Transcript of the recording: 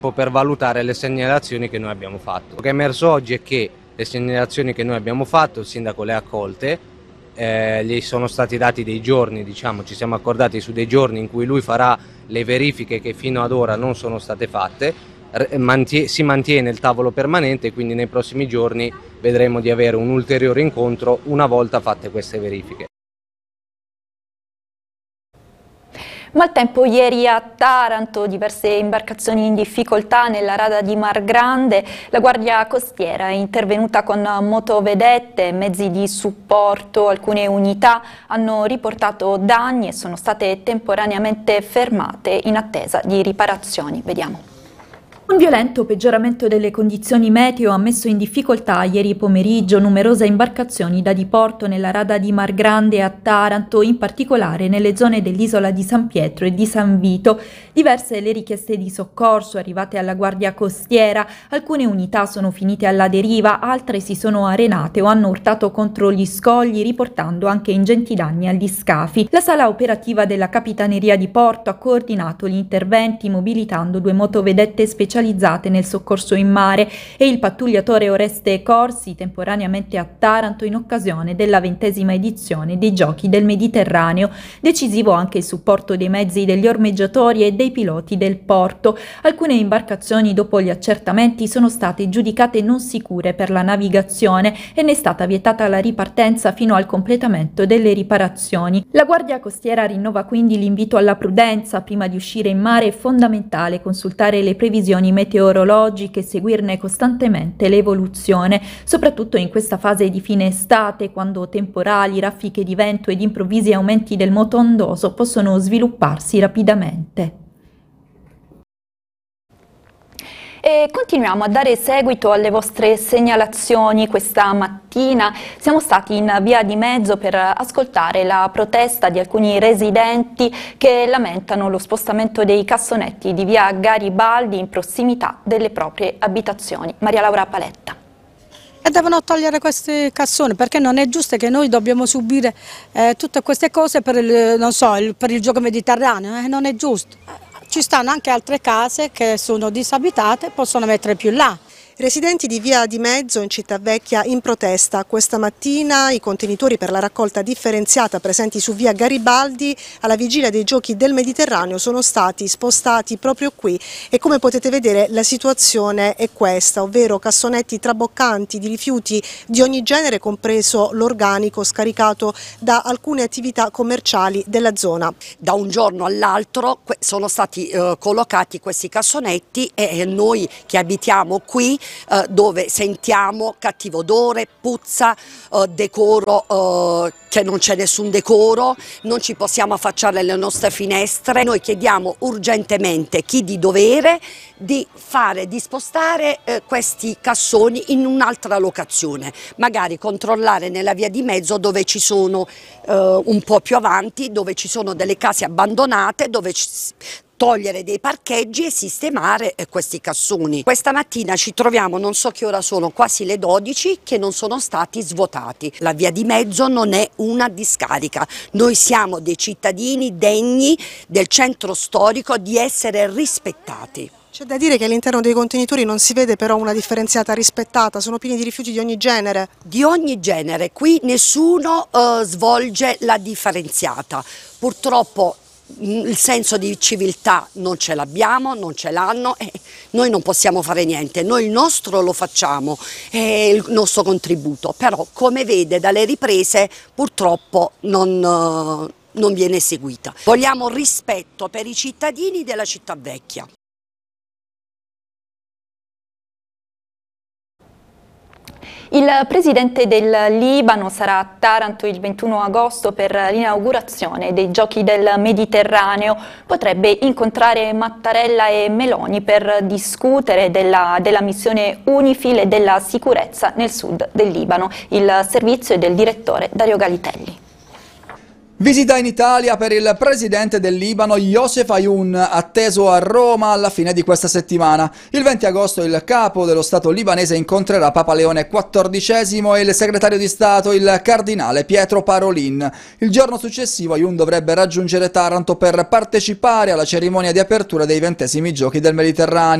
per valutare le segnalazioni che noi abbiamo fatto. Quello che è emerso oggi è che le segnalazioni che noi abbiamo fatto, il sindaco le ha accolte, gli sono stati dati dei giorni, diciamo, ci siamo accordati su dei giorni in cui lui farà le verifiche che fino ad ora non sono state fatte, si mantiene il tavolo permanente, quindi nei prossimi giorni vedremo di avere un ulteriore incontro una volta fatte queste verifiche. Maltempo ieri a Taranto, diverse imbarcazioni in difficoltà nella rada di Mar Grande. La Guardia Costiera è intervenuta con motovedette, mezzi di supporto. Alcune unità hanno riportato danni e sono state temporaneamente fermate in attesa di riparazioni. Vediamo. Un violento peggioramento delle condizioni meteo ha messo in difficoltà ieri pomeriggio numerose imbarcazioni da diporto nella rada di Mar Grande a Taranto, in particolare nelle zone dell'isola di San Pietro e di San Vito. Diverse le richieste di soccorso arrivate alla Guardia Costiera, alcune unità sono finite alla deriva, altre si sono arenate o hanno urtato contro gli scogli, riportando anche ingenti danni agli scafi. La sala operativa della Capitaneria di Porto ha coordinato gli interventi mobilitando 2 motovedette specializzate nel soccorso in mare e il pattugliatore Oreste Corsi temporaneamente a Taranto in occasione della 20ª edizione dei Giochi del Mediterraneo. Decisivo anche il supporto dei mezzi degli ormeggiatori e dei piloti del porto. Alcune imbarcazioni dopo gli accertamenti sono state giudicate non sicure per la navigazione e ne è stata vietata la ripartenza fino al completamento delle riparazioni. La Guardia Costiera rinnova quindi l'invito alla prudenza. Prima di uscire in mare è fondamentale consultare le previsioni meteorologiche e seguirne costantemente l'evoluzione, soprattutto in questa fase di fine estate, quando temporali, raffiche di vento ed improvvisi aumenti del moto ondoso possono svilupparsi rapidamente. E continuiamo a dare seguito alle vostre segnalazioni. Questa mattina siamo stati in via di mezzo per ascoltare la protesta di alcuni residenti che lamentano lo spostamento dei cassonetti di via Garibaldi in prossimità delle proprie abitazioni. Maria Laura Paletta. E devono togliere questi cassoni, perché non è giusto che noi dobbiamo subire tutte queste cose per per il gioco mediterraneo, non è giusto. Ci stanno anche altre case che sono disabitate, possono mettere più là. Residenti di via di Mezzo in Cittavecchia in protesta. Questa mattina i contenitori per la raccolta differenziata presenti su via Garibaldi alla vigilia dei Giochi del Mediterraneo sono stati spostati proprio qui e come potete vedere la situazione è questa, ovvero cassonetti traboccanti di rifiuti di ogni genere, compreso l'organico scaricato da alcune attività commerciali della zona. Da un giorno all'altro sono stati collocati questi cassonetti e noi che abitiamo qui dove sentiamo cattivo odore, puzza, decoro, che non c'è nessun decoro, non ci possiamo affacciare alle nostre finestre. Noi chiediamo urgentemente chi di dovere di spostare questi cassoni in un'altra locazione, magari controllare nella via di mezzo dove ci sono un po' più avanti, dove ci sono delle case abbandonate, dove togliere dei parcheggi e sistemare questi cassoni. Questa mattina ci troviamo, non so che ora sono, quasi le 12, che non sono stati svuotati. La via di mezzo non è una discarica, noi siamo dei cittadini degni del centro storico di essere rispettati. C'è da dire che all'interno dei contenitori non si vede però una differenziata rispettata, sono pieni di rifiuti di ogni genere. Di ogni genere, qui nessuno svolge la differenziata. Purtroppo il senso di civiltà non ce l'abbiamo, non ce l'hanno e noi non possiamo fare niente, noi il nostro lo facciamo, è il nostro contributo, però come vede dalle riprese purtroppo non viene seguita. Vogliamo rispetto per i cittadini della Cittavecchia. Il presidente del Libano sarà a Taranto il 21 agosto per l'inaugurazione dei Giochi del Mediterraneo. Potrebbe incontrare Mattarella e Meloni per discutere della missione UNIFIL e della sicurezza nel sud del Libano. Il servizio è del direttore Dario Galitelli. Visita in Italia per il presidente del Libano Youssef Ayoun, atteso a Roma alla fine di questa settimana. Il 20 agosto il capo dello Stato libanese incontrerà Papa Leone XIV e il segretario di Stato, il cardinale Pietro Parolin. Il giorno successivo Ayoun dovrebbe raggiungere Taranto per partecipare alla cerimonia di apertura dei 20esimi Giochi del Mediterraneo.